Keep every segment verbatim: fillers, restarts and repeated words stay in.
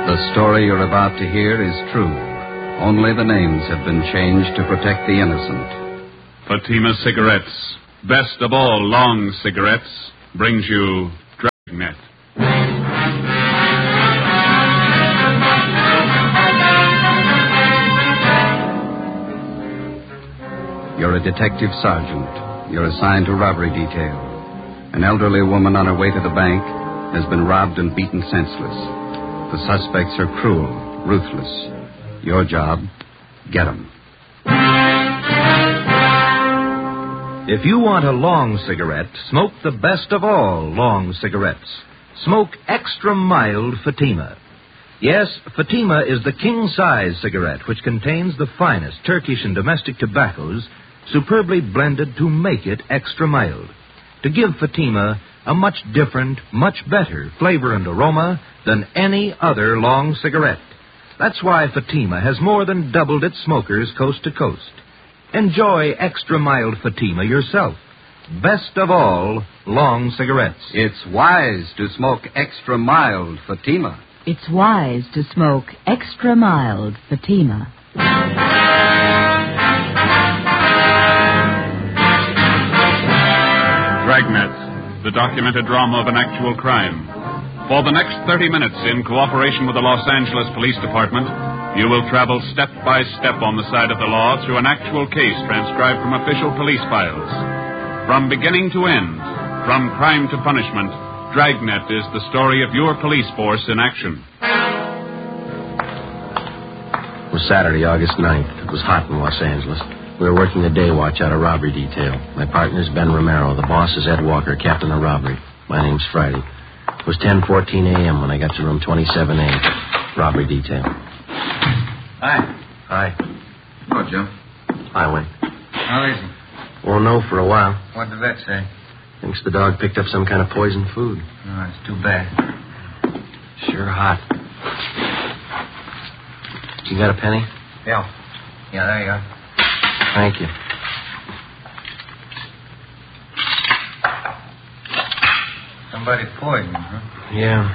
The story you're about to hear is true. Only the names have been changed to protect the innocent. Fatima Cigarettes, best of all long cigarettes, brings you Dragnet. You're a detective sergeant. You're assigned to robbery detail. An elderly woman on her way to the bank has been robbed and beaten senseless. The suspects are cruel, ruthless. Your job, get them. If you want a long cigarette, smoke the best of all long cigarettes. Smoke extra mild Fatima. Yes, Fatima is the king-size cigarette which contains the finest Turkish and domestic tobaccos superbly blended to make it extra mild. To give Fatima a much different, much better flavor and aroma than any other long cigarette. That's why Fatima has more than doubled its smokers coast to coast. Enjoy extra mild Fatima yourself. Best of all long cigarettes. It's wise to smoke extra mild Fatima. It's wise to smoke extra mild Fatima. Dragnet, the documented drama of an actual crime. For the next thirty minutes, in cooperation with the Los Angeles Police Department, you will travel step by step on the side of the law through an actual case transcribed from official police files. From beginning to end, from crime to punishment, Dragnet is the story of your police force in action. It was Saturday, August ninth. It was hot in Los Angeles. We were working the day watch out of robbery detail. My partner's Ben Romero. The boss is Ed Walker, captain of robbery. My name's Friday. It was ten fourteen a.m. when I got to room twenty-seven A, robbery detail. Hi. Hi. Hello, Joe. Hi, Wayne. How is he? Won't know for a while. What'd the vet say? Thinks the dog picked up some kind of poisoned food. Oh, it's too bad. Sure hot. You got a penny? Yeah. Yeah, there you go. Thank you. Somebody poisoned, huh? Yeah.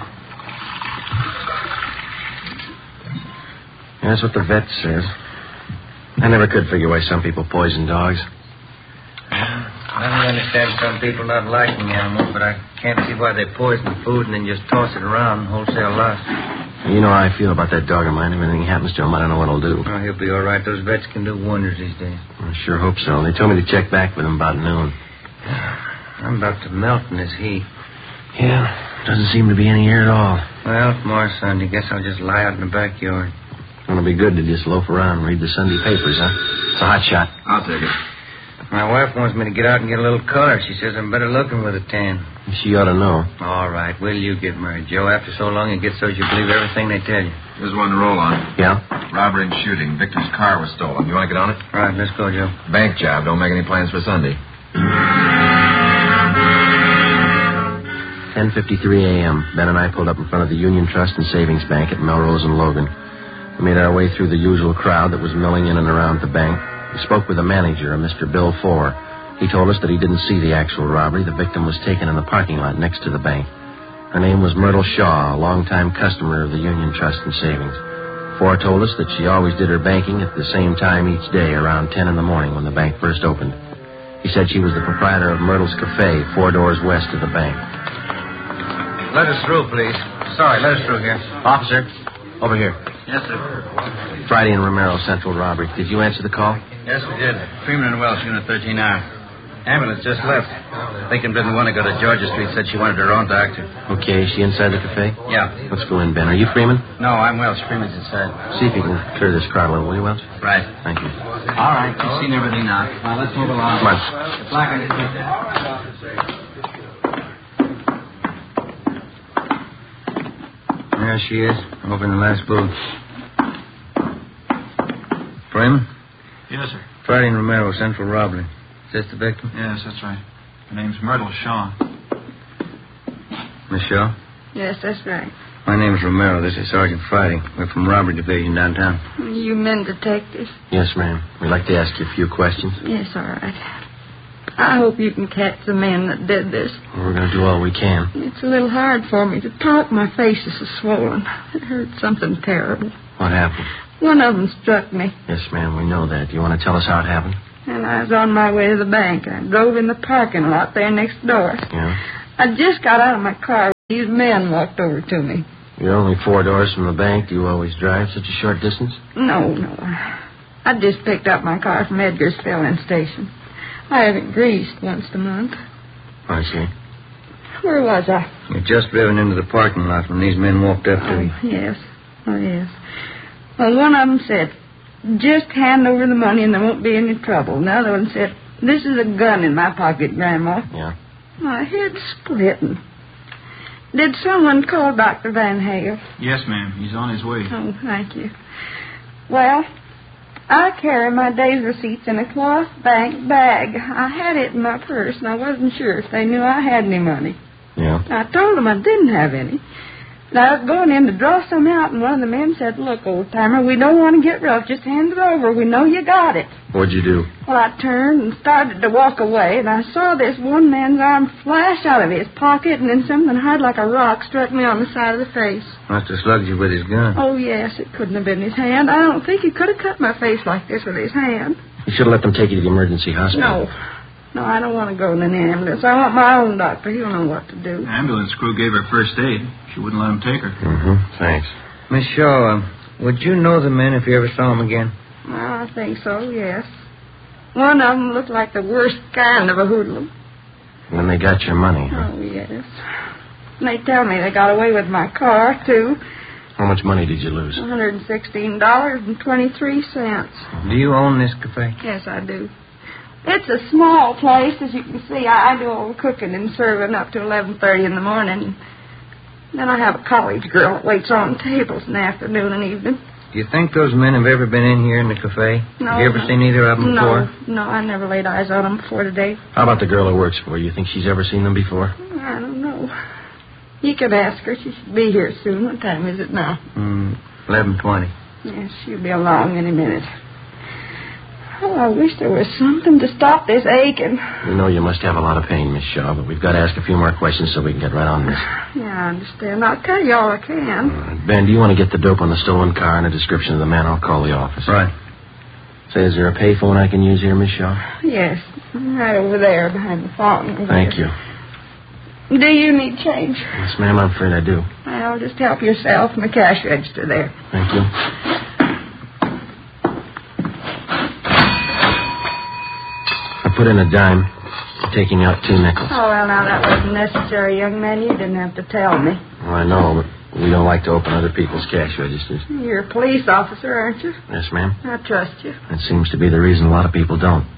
That's what the vet says. I never could figure why some people poison dogs. I don't understand some people not liking animals, but I can't see why they poison food and then just toss it around wholesale lots. You know how I feel about that dog of mine. If anything happens to him, I don't know what he'll do. Oh, he'll be all right. Those vets can do wonders these days. I sure hope so. They told me to check back with him about noon. I'm about to melt in this heat. Yeah, doesn't seem to be any air at all. Well, tomorrow Sunday, guess I'll just lie out in the backyard. It'll be good to just loaf around and read the Sunday papers, huh? It's a hot shot. I'll take it. My wife wants me to get out and get a little color. She says I'm better looking with a tan. She ought to know. All right. Will you get married, Joe? After so long, it gets so you believe everything they tell you. Here's one to roll on. Yeah? Robbery and shooting. Victor's car was stolen. You want to get on it? All right, let's go, Joe. Bank job. Don't make any plans for Sunday. ten fifty-three a.m. Ben and I pulled up in front of the Union Trust and Savings Bank at Melrose and Logan. We made our way through the usual crowd that was milling in and around the bank. We spoke with the manager, a Mister Bill Four. He told us that he didn't see the actual robbery. The victim was taken in the parking lot next to the bank. Her name was Myrtle Shaw, a longtime customer of the Union Trust and Savings. Four told us that she always did her banking at the same time each day, around ten in the morning when the bank first opened. He said she was the proprietor of Myrtle's Cafe, four doors west of the bank. Let us through, please. Sorry, let us through here. Officer, over here. Yes, sir. Friday and Romero, Central Robbery. Did you answer the call? Yes, we did. Freeman and Welsh, Unit thirteen R. Ambulance just left. Victim didn't want to go to Georgia Street. Said she wanted her own doctor. Okay, is she inside the cafe? Yeah. Let's go in, Ben. Are you Freeman? No, I'm Welsh. Freeman's inside. See if you can clear this crowd a little, will you, Welsh? Right. Thank you. All right. You've seen everything now. Now, let's move along. Come on. The placard is right there. There she is. Over in the last booth. Freeman? Yes, sir. Friday and Romero, Central Robbery. Is this the victim? Yes, that's right. Her name's Myrtle Shaw. Miss Shaw? Yes, that's right. My name's Romero. This is Sergeant Friday. We're from Robbery Division downtown. You men detectives? Yes, ma'am. We'd like to ask you a few questions. Yes, all right. I hope you can catch the men that did this. We're going to do all we can. It's a little hard for me to talk. My face is so swollen. It hurt something terrible. What happened? One of them struck me. Yes, ma'am, we know that. You want to tell us how it happened? And I was on my way to the bank. I drove in the parking lot there next door. Yeah? I just got out of my car. These men walked over to me. You're only four doors from the bank. Do you always drive such a short distance? No, no. I just picked up my car from Edgar's filling station. I have it greased once a month. I see. Where was I? You just driven into the parking lot when these men walked up to Oh, you. yes. Oh, yes. Well, one of them said, just hand over the money and there won't be any trouble. The other one said, this is a gun in my pocket, Grandma. Yeah? My head's splitting. Did someone call Doctor Van Hale? Yes, ma'am. He's on his way. Oh, thank you. Well, I carry my day's receipts in a cloth bank bag. I had it in my purse, and I wasn't sure if they knew I had any money. Yeah? I told them I didn't have any. And I was going in to draw some out, and one of the men said, look, old-timer, we don't want to get rough. Just hand it over. We know you got it. What'd you do? Well, I turned and started to walk away, and I saw this one man's arm flash out of his pocket, and then something hard like a rock struck me on the side of the face. Must have slugged you with his gun. Oh, yes, it couldn't have been his hand. I don't think he could have cut my face like this with his hand. You should have let them take you to the emergency hospital. No. No, I don't want to go in an ambulance. I want my own doctor. He'll know what to do. The ambulance crew gave her first aid. She wouldn't let him take her. Mm-hmm. Thanks. Miss Shaw, uh, would you know the men if you ever saw them again? Well, I think so, yes. One of them looked like the worst kind of a hoodlum. When they got your money, huh? Oh, yes. And they tell me they got away with my car, too. How much money did you lose? one hundred sixteen dollars and twenty-three cents. Do you own this cafe? Yes, I do. It's a small place, as you can see. I, I do all the cooking and serving up to eleven thirty in the morning. Then I have a college girl that waits on tables in the afternoon and evening. Do you think those men have ever been in here in the cafe? No. Have you ever no. seen either of them no, before? No, I never laid eyes on them before today. How about the girl who works for you? You think she's ever seen them before? I don't know. You could ask her. She should be here soon. What time is it now? Mm, eleven twenty. Yes, she'll be along any minute. Oh, I wish there was something to stop this aching. We know you must have a lot of pain, Miss Shaw, but we've got to ask a few more questions so we can get right on this. Yeah, I understand. I'll tell you all I can. Uh, Ben, do you want to get the dope on the stolen car and a description of the man? I'll call the office. Right. Say, is there a payphone I can use here, Miss Shaw? Yes, right over there behind the fountain. over Thank there. you. Do you need change? Yes, ma'am, I'm afraid I do. Well, just help yourself in the cash register there. Thank you. I put in a dime, taking out two nickels. Oh, well, now, that wasn't necessary, young man. You didn't have to tell me. Well, I know, but we don't like to open other people's cash registers. You're a police officer, aren't you? Yes, ma'am. I trust you. That seems to be the reason a lot of people don't.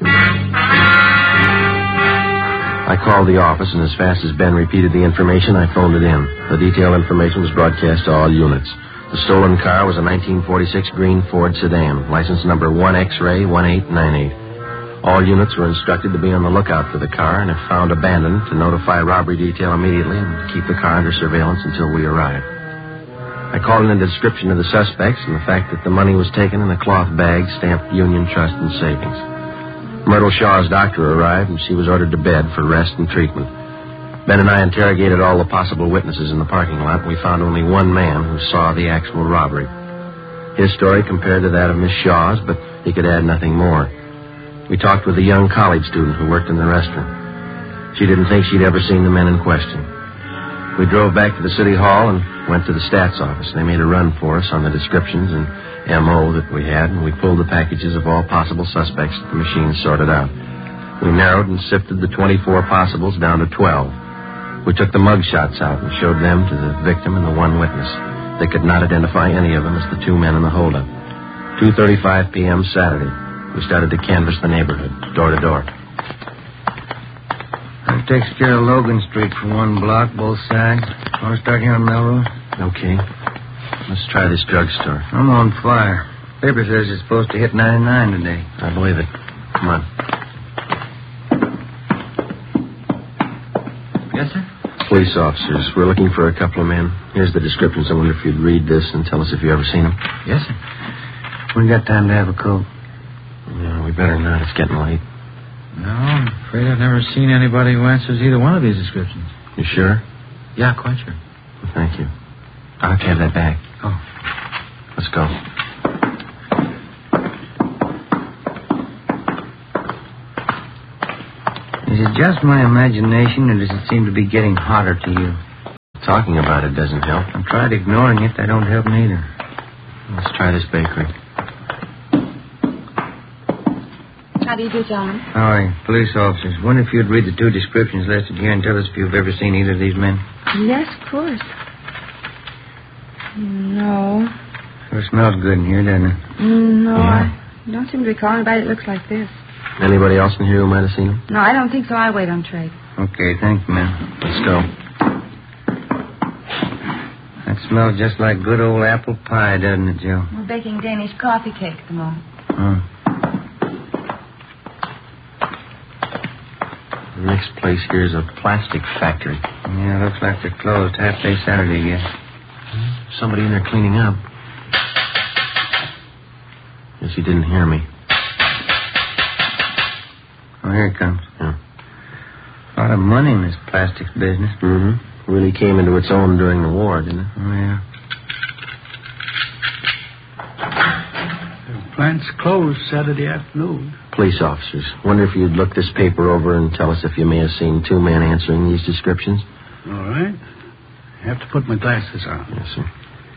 I called the office, and as fast as Ben repeated the information, I phoned it in. The detailed information was broadcast to all units. The stolen car was a nineteen forty-six green Ford sedan, license number one X-ray one eight nine eight. All units were instructed to be on the lookout for the car, and if found abandoned, to notify robbery detail immediately and keep the car under surveillance until we arrived. I called in a description of the suspects and the fact that the money was taken in a cloth bag stamped Union Trust and Savings. Myrtle Shaw's doctor arrived, and she was ordered to bed for rest and treatment. Ben and I interrogated all the possible witnesses in the parking lot. We found only one man who saw the actual robbery. His story compared to that of Miss Shaw's, but he could add nothing more. We talked with a young college student who worked in the restaurant. She didn't think she'd ever seen the men in question. We drove back to the city hall and went to the stats office. They made a run for us on the descriptions and M O that we had, and we pulled the packages of all possible suspects that the machine sorted out. We narrowed and sifted the twenty-four possibles down to twelve. We took the mug shots out and showed them to the victim and the one witness. They could not identify any of them as the two men in the holdup. two thirty-five p.m. Saturday. We started to canvass the neighborhood, door to door. That takes care of Logan Street for one block, both sides. Want to start here on Melrose? Okay. Let's try this drugstore. I'm on fire. Paper says it's supposed to hit ninety-nine today. I believe it. Come on. Yes, sir? Police officers. We're looking for a couple of men. Here's the descriptions. I wonder if you'd read this and tell us if you've ever seen them. Yes, sir. We got time to have a coat. Yeah, we better not. It's getting late. No, I'm afraid I've never seen anybody who answers either one of these descriptions. You sure? Yeah, quite sure. Well, thank you. I'll have to have that back. Oh. Let's go. Is it just my imagination, or does it seem to be getting hotter to you? Talking about it doesn't help. I've tried ignoring it. That don't help neither. Let's try this bakery. How do you do, John? All right, police officers. Wonder if you'd read the two descriptions listed here and tell us if you've ever seen either of these men. Yes, of course. No. Sure smells good in here, doesn't it? Mm, no, Yeah. I don't seem to recall anybody that looks like this. Anybody else in here who might have seen him? No, I don't think so. I wait on Trade. Okay, thanks, man. Let's go. That smells just like good old apple pie, doesn't it, Joe? We're baking Danish coffee cake at the moment. Huh. The next place here is a plastic factory. Yeah, looks like they're closed half day Saturday, I guess. Somebody in there cleaning up. Guess he didn't hear me. Oh, here it comes. Yeah. A lot of money in this plastics business. Mm-hmm. Really came into its own during the war, didn't it? Oh, yeah. The plant's closed Saturday afternoon. Police officers. Wonder if you'd look this paper over and tell us if you may have seen two men answering these descriptions. All right. I have to put my glasses on. Yes, sir.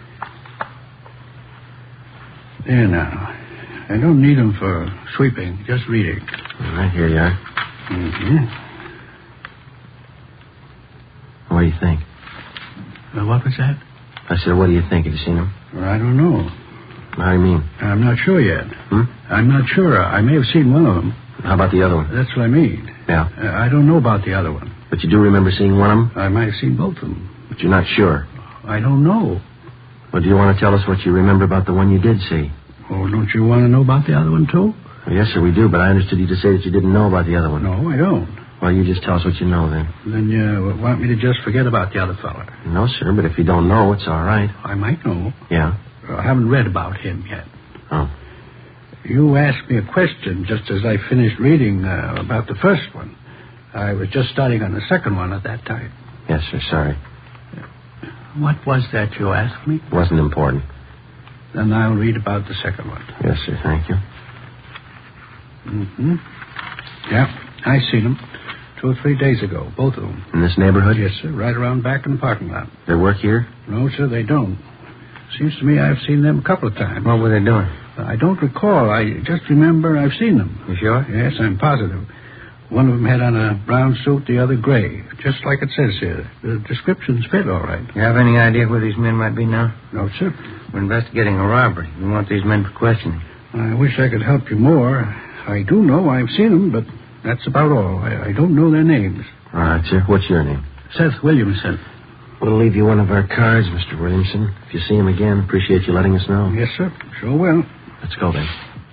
There now. I don't need them for sweeping, just reading. All right, here you are. Mm-hmm. What do you think? Uh, what was that? I said, what do you think? Have you seen him? Well, I don't know. How do you mean? I'm not sure yet. Hmm? I'm not sure. I may have seen one of them. How about the other one? That's what I mean. Yeah. Uh, I don't know about the other one. But you do remember seeing one of them? I might have seen both of them. But you're not sure. I don't know. Well, do you want to tell us what you remember about the one you did see? Oh, don't you want to know about the other one, too? Well, yes, sir, we do, but I understood you to say that you didn't know about the other one. No, I don't. Well, you just tell us what you know, then. Then you want me to just forget about the other fella? No, sir, but if you don't know, it's all right. I might know. Yeah? I haven't read about him yet. Oh. You asked me a question just as I finished reading uh, about the first one. I was just starting on the second one at that time. Yes, sir, sorry. What was that you asked me? Wasn't important. Then I'll read about the second one. Yes, sir, thank you. Mm-hmm. Yeah, I seen them two or three days ago, both of them. In this neighborhood? Yes, sir, right around back in the parking lot. They work here? No, sir, they don't. Seems to me I've seen them a couple of times. What were they doing? I don't recall. I just remember I've seen them. You sure? Yes, I'm positive. One of them had on a brown suit, the other gray, just like it says here. The descriptions fit all right. You have any idea where these men might be now? No, sir. We're investigating a robbery. We want these men for questioning. I wish I could help you more. I do know I've seen them, but that's about all. I, I don't know their names. All right, sir. What's your name? Seth Williamson. We'll leave you one of our cards, Mister Williamson. If you see him again, appreciate you letting us know. Yes, sir. Sure will. Let's go, then.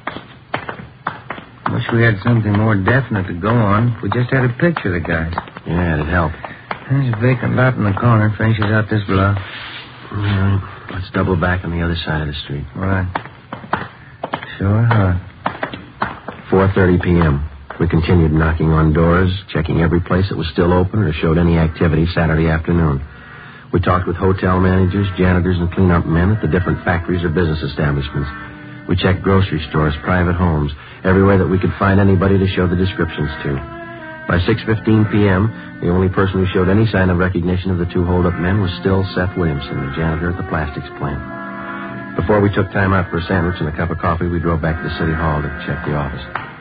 Wish we had something more definite to go on. If we just had a picture of the guys. Yeah, it'd help. There's a vacant lot in the corner. Finishes out this block. All right. Let's double back on the other side of the street. Right. Sure, huh? four thirty p.m. We continued knocking on doors, checking every place that was still open or showed any activity Saturday afternoon. We talked with hotel managers, janitors, and cleanup men at the different factories or business establishments. We checked grocery stores, private homes, everywhere that we could find anybody to show the descriptions to. By six fifteen p.m., the only person who showed any sign of recognition of the two hold-up men was still Seth Williamson, the janitor at the plastics plant. Before we took time out for a sandwich and a cup of coffee, we drove back to the city hall to check the office.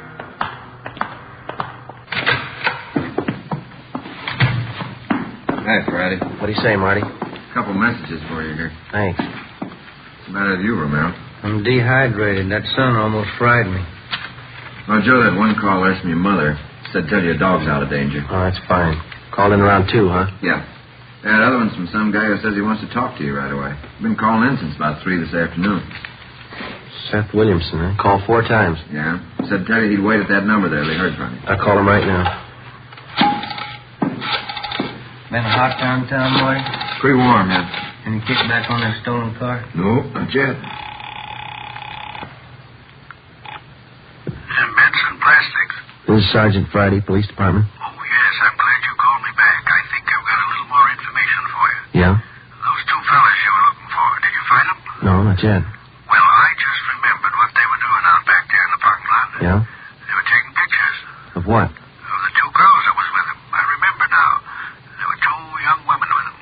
Hi, Friday. What do you say, Marty? A couple messages for you here. Thanks. What's the matter with you, Romero? I'm dehydrated. That sun almost fried me. Oh, Joe, that one call asked me your mother. Said tell your dog's out of danger. Oh, that's fine. Called in around two, huh? Yeah. That other one's from some guy who says he wants to talk to you right away. Been calling in since about three this afternoon. Seth Williamson, huh? Called four times. Yeah. Said tell you he'd wait at that number there. They heard from you. I'll call him right now. Been hot downtown, boy? Pretty warm, yeah. Any kickback on that stolen car? No, not yet. Benson Plastics. Who This is Sergeant Friday, Police Department. Oh, yes, I'm glad you called me back. I think I've got a little more information for you. Yeah? Those two fellas you were looking for, did you find them? No, not yet. Well, I just remembered what they were doing out back there in the parking lot. Yeah? They were taking pictures. Of what?